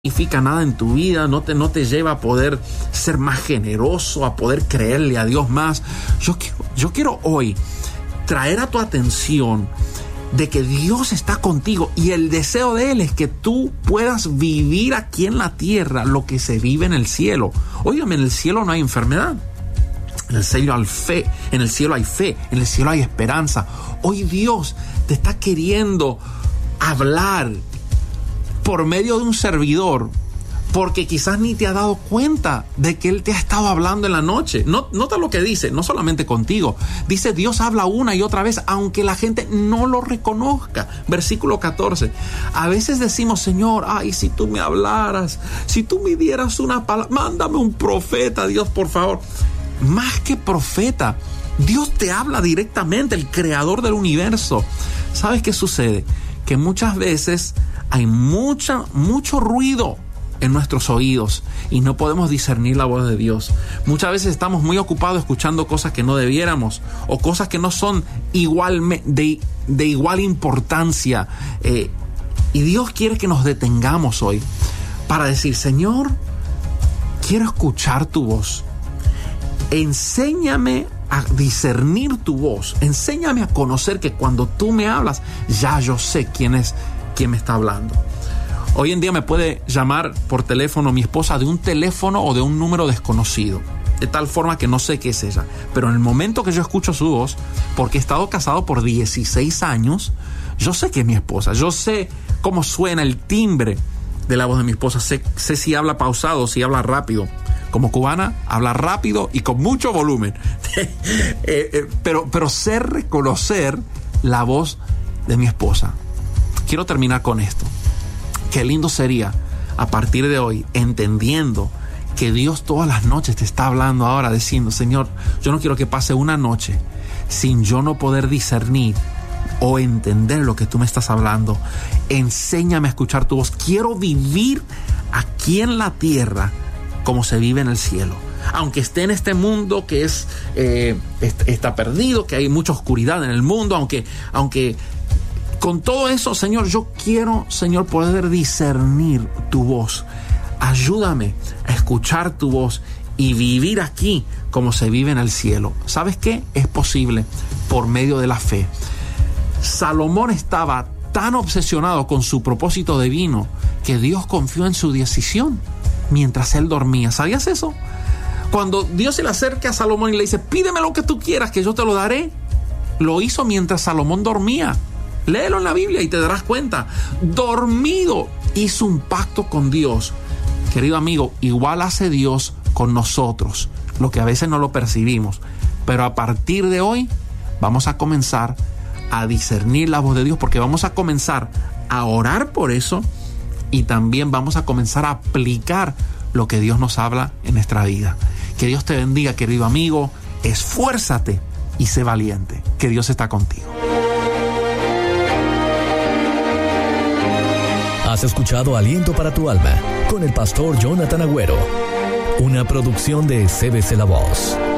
significa nada en tu vida, no te lleva a poder ser más generoso, a poder creerle a Dios más. Yo quiero hoy traer a tu atención de que Dios está contigo y el deseo de Él es que tú puedas vivir aquí en la tierra lo que se vive en el cielo. Óigame, en el cielo no hay enfermedad. En el cielo hay fe, en el cielo hay esperanza. Hoy Dios te está queriendo hablar por medio de un servidor, porque quizás ni te has dado cuenta de que Él te ha estado hablando en la noche. Nota lo que dice, no solamente contigo. Dice, Dios habla una y otra vez, aunque la gente no lo reconozca. Versículo 14. A veces decimos, Señor, ay, si tú me hablaras, si tú me dieras una palabra, mándame un profeta, Dios, por favor. Más que profeta, Dios te habla directamente, el creador del universo. ¿Sabes qué sucede? Que muchas veces hay mucho ruido en nuestros oídos y no podemos discernir la voz de Dios. Muchas veces estamos muy ocupados escuchando cosas que no debiéramos o cosas que no son de igual importancia. Y Dios quiere que nos detengamos hoy para decir, Señor, quiero escuchar tu voz. Enséñame a discernir tu voz. Enséñame a conocer que cuando tú me hablas, ya yo sé quién me está hablando. Hoy en día me puede llamar por teléfono mi esposa de un teléfono o de un número desconocido, de tal forma que no sé qué es ella. Pero en el momento que yo escucho su voz, porque he estado casado por 16 años, yo sé que es mi esposa. Yo sé cómo suena el timbre de la voz de mi esposa. Sé si habla pausado, si habla rápido. Como cubana, habla rápido y con mucho volumen. pero sé reconocer la voz de mi esposa. Quiero terminar con esto. Qué lindo sería, a partir de hoy, entendiendo que Dios todas las noches te está hablando ahora, diciendo, Señor, yo no quiero que pase una noche sin yo no poder discernir o entender lo que tú me estás hablando. Enséñame a escuchar tu voz. Quiero vivir aquí en la tierra como se vive en el cielo. Aunque esté en este mundo que está perdido, que hay mucha oscuridad en el mundo, aunque con todo eso, Señor, yo quiero, Señor, poder discernir tu voz. Ayúdame a escuchar tu voz y vivir aquí como se vive en el cielo. ¿Sabes qué? Es posible por medio de la fe. Salomón estaba tan obsesionado con su propósito divino que Dios confió en su decisión mientras él dormía. ¿Sabías eso? Cuando Dios se le acerca a Salomón y le dice, pídeme lo que tú quieras que yo te lo daré, lo hizo mientras Salomón dormía. Léelo en la Biblia y te darás cuenta. Dormido hizo un pacto con Dios. Querido amigo, igual hace Dios con nosotros, lo que a veces no lo percibimos. Pero a partir de hoy vamos a comenzar a discernir la voz de Dios, porque vamos a comenzar a orar por eso y también vamos a comenzar a aplicar lo que Dios nos habla en nuestra vida. Que Dios te bendiga, querido amigo. Esfuérzate y sé valiente, que Dios está contigo. Has escuchado Aliento para tu Alma con el pastor Jonathan Agüero, una producción de CBC La Voz.